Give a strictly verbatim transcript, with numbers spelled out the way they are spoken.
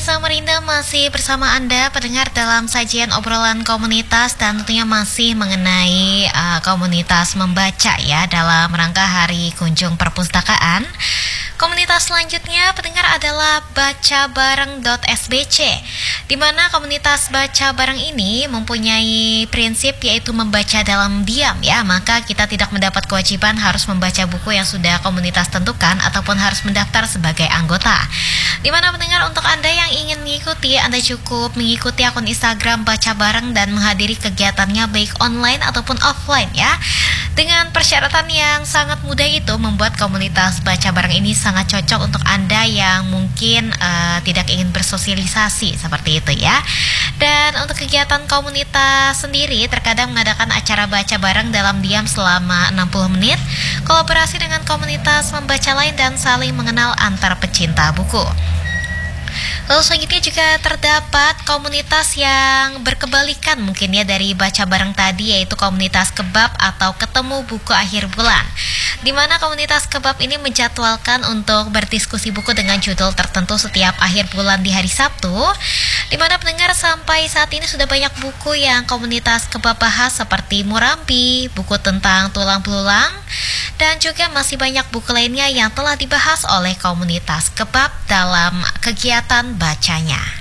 Samarinda masih bersama Anda pendengar dalam sajian obrolan komunitas dan tentunya masih mengenai uh, komunitas membaca ya dalam rangka Hari Kunjung Perpustakaan. Komunitas selanjutnya pendengar adalah baca bareng dot s b c, di mana komunitas baca bareng ini mempunyai prinsip yaitu membaca dalam diam ya, maka kita tidak mendapat kewajiban harus membaca buku yang sudah komunitas tentukan ataupun harus mendaftar sebagai anggota. Di mana pendengar, untuk Anda yang ingin mengikuti, Anda cukup mengikuti akun Instagram Baca Bareng dan menghadiri kegiatannya baik online ataupun offline ya. Dengan persyaratan yang sangat mudah itu membuat komunitas Baca Bareng ini sangat cocok untuk Anda yang mungkin uh, tidak ingin bersosialisasi seperti itu ya. Dan untuk kegiatan komunitas sendiri terkadang mengadakan acara baca bareng dalam diam selama enam puluh menit, kolaborasi dengan komunitas membaca lain dan saling mengenal antar pecinta buku. Lalu selanjutnya juga terdapat komunitas yang berkebalikan mungkin ya dari baca bareng tadi, yaitu komunitas kebab atau ketemu buku akhir bulan, di mana komunitas kebab ini menjadwalkan untuk berdiskusi buku dengan judul tertentu setiap akhir bulan di hari Sabtu, di mana pendengar sampai saat ini sudah banyak buku yang komunitas kebab bahas seperti Murambi, buku tentang tulang belulang, dan juga masih banyak buku lainnya yang telah dibahas oleh komunitas kebab dalam kegiatan bacanya.